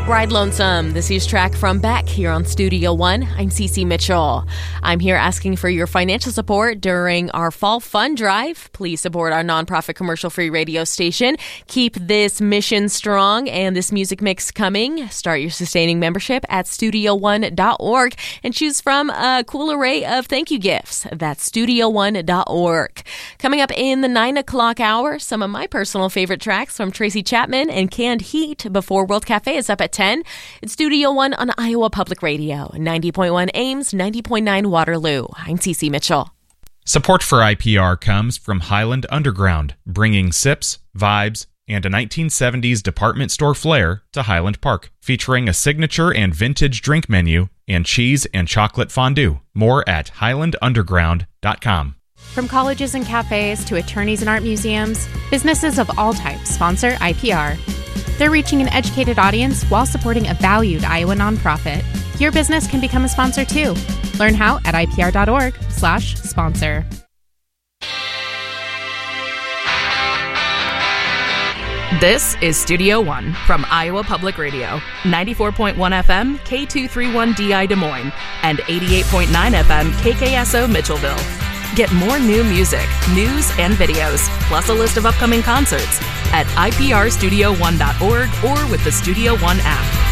Ride Lonesome, this year's track from Beck here on Studio One. I'm Cece Mitchell. I'm here asking for your financial support during our Fall Fund Drive. Please support our nonprofit commercial-free radio station. Keep this mission strong and this music mix coming. Start your sustaining membership at studio1.org and choose from a cool array of thank you gifts. That's studio1.org. Coming up in the 9 o'clock hour, some of my personal favorite tracks from Tracy Chapman and Canned Heat before World Cafe is up at 10. It's Studio One on Iowa Public Radio, 90.1 Ames, 90.9 Waterloo. I'm Cece Mitchell. Support for IPR comes from Highland Underground, bringing sips, vibes, and a 1970s department store flair to Highland Park, featuring a signature and vintage drink menu and cheese and chocolate fondue. More at highlandunderground.com. From colleges and cafes to attorneys and art museums, businesses of all types sponsor IPR. They're reaching an educated audience while supporting a valued Iowa nonprofit. Your business can become a sponsor too. Learn how at ipr.org/sponsor. This is Studio One from Iowa Public Radio, 94.1 FM, K231DI Des Moines, and 88.9 FM, KKSO Mitchellville. Get more new music, news, and videos, plus a list of upcoming concerts at iprstudio1.org or with the Studio One app.